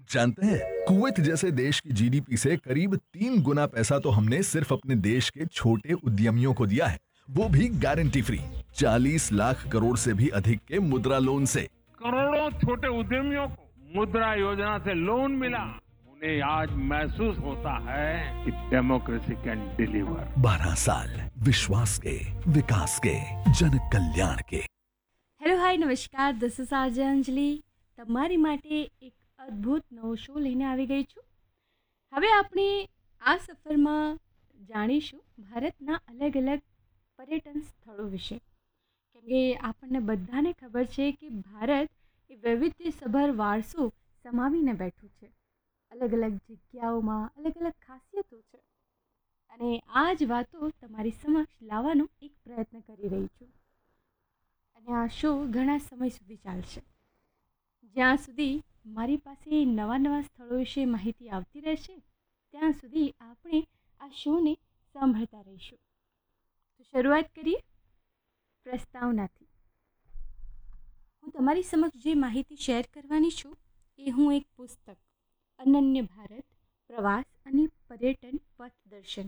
जानते हैं, कुवैत जैसे देश की जीडीपी से करीब 3 गुना पैसा तो हमने सिर्फ अपने देश के छोटे उद्यमियों को दिया है, वो भी गारंटी फ्री। 40 लाख करोड़ से भी अधिक के मुद्रा लोन से। करोड़ों छोटे उद्यमियों को मुद्रा योजना से लोन मिला। उन्हें आज महसूस होता है कि डेमोक्रेसी कैन डिलीवर। 12 साल विश्वास के, विकास के, जन कल्याण के। હેલો હાય નમસ્કાર, દિસ ઇઝ આરજે અંજલિ. તમારી માટે એક અદ્ભુત નવો શો લઈને આવી ગઈ છું. હવે આપણે આ સફરમાં જાણીશું ભારતના અલગ અલગ પર્યટન સ્થળો વિશે. કેમ કે આપણને બધાને ખબર છે કે ભારત એ વૈવિધ્યસભર વારસો સમાવીને બેઠું છે. અલગ અલગ જગ્યાઓમાં અલગ અલગ ખાસિયતો છે અને આ જ વાતો તમારી સમક્ષ લાવવાનો એક પ્રયત્ન કરી રહી છું. અને આ શો ઘણા સમય સુધી ચાલશે, જ્યાં સુધી મારી પાસે નવા નવા સ્થળો વિશે માહિતી આવતી રહેશે ત્યાં સુધી આપણે આ શોને સાંભળતા રહીશું. તો શરૂઆત કરીએ પ્રસ્તાવનાથી. હું તમારી સમક્ષ જે માહિતી શેર કરવાની છું એ હું એક પુસ્તક અનન્ય ભારત પ્રવાસ અને પર્યટન પથદર્શન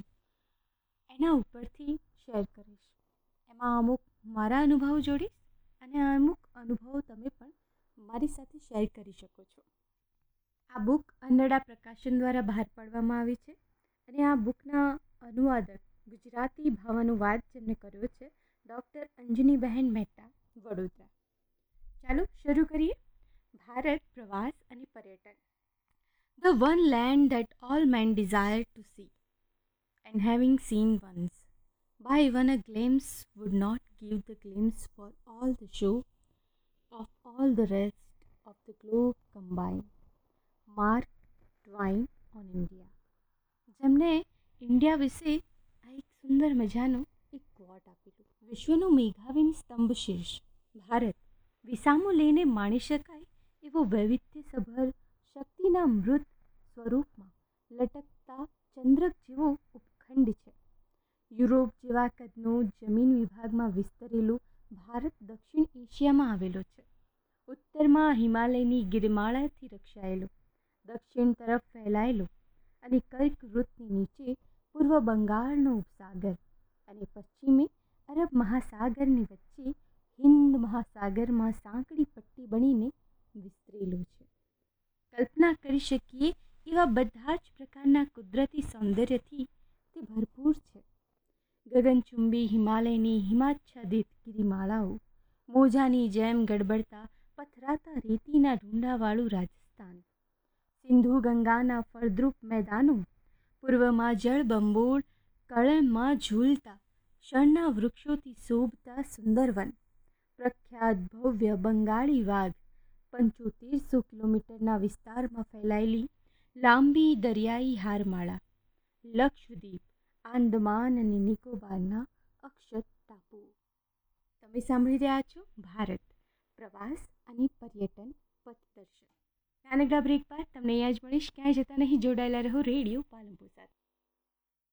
એના ઉપરથી શેર કરીશ. એમાં અમુક મારા અનુભવો જોડીશ અને અમુક અનુભવો તમે પણ મારી સાથે શેર કરી શકો છો. આ બુક અન્નડા પ્રકાશન દ્વારા બહાર પાડવામાં આવી છે અને આ બુકના અનુવાદક ગુજરાતી ભાવાનુવાદ જેમને કર્યો છે ડૉક્ટર અંજનીબહેન મહેતા, વડોદરા. ચાલો શરૂ કરીએ. ભારત પ્રવાસ અને પર્યટન. The one land that all men desire to see, and having seen once, by even a glimpse would not give the glimpse for all the show of all the rest of the globe combined. Mark Twain on India. જેમને India વિશે આ એક સુંદર મજાનું એક quote આપેલું. વિશ્વનું મેઘાવીન સ્તંભ શીર્ષ ભારત વિસામો લઈને માણી શકાય એવો વૈવિધ્યસભર શક્તિના મૃત સ્વરૂપમાં લટકતા ચંદ્રક જેવો ઉપખંડ છે. યુરોપ જેવા કદનું જમીન વિભાગમાં વિસ્તરેલું ભારત દક્ષિણ એશિયામાં આવેલો છે. ઉત્તરમાં હિમાલયની ગિરિમાળાથી રક્ષાયેલો, દક્ષિણ તરફ ફેલાયેલો અને કર્કવૃતની નીચે પૂર્વ બંગાળનો ઉપસાગર અને પશ્ચિમે અરબ મહાસાગરની વચ્ચે હિન્દ મહાસાગરમાં સાંકડી પટ્ટી બનીને વિસ્તરેલો છે. કલ્પના કરી શકીએ એવા બધા જ પ્રકારના કુદરતી સૌંદર્યથી તે ભરપૂર છે. ગગનચુંબી હિમાલયની હિમાચ્છાદિત ગિરિમાળાઓ, મોજાની જેમ ગડબડતા પથરાતા રેતીના ઢૂંઢાવાળું રાજસ્થાન, સિંધુ ગંગાના ફળદ્રુપ મેદાનો, પૂર્વમાં જળબંબોળ કળણમાં ઝૂલતા શણના વૃક્ષોથી શોભતા સુંદરવન, પ્રખ્યાત ભવ્ય બંગાળી વાઘ, 7500 કિલોમીટરના વિસ્તારમાં ફેલાયેલી લાંબી દરિયાઈ હારમાળા, લક્ષદ્વીપ, આંદમાન અને નિકોબારના અક્ષત ટાપુઓ. તમે સાંભળી રહ્યા છો ભારત પ્રવાસ અને પર્યટન પથદર્શન. નાનકડા બ્રેક બાદ તમને અહીંયા જ મળીશ. ક્યાંય જતા નહીં, જોડાયેલા રહો રેડિયો પાલનપુર.